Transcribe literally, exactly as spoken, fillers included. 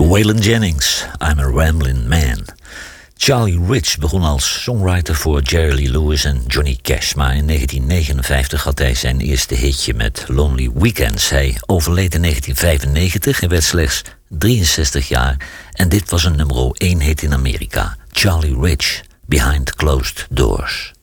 Waylon Jennings, I'm a Ramblin' Man. Charlie Rich begon als songwriter voor Jerry Lee Lewis en Johnny Cash, maar in negentien negenenvijftig had hij zijn eerste hitje met Lonely Weekends. Hij overleed in negentien vijfennegentig en werd slechts drieënzestig jaar en dit was een nummer één hit in Amerika. Charlie Rich, Behind Closed Doors.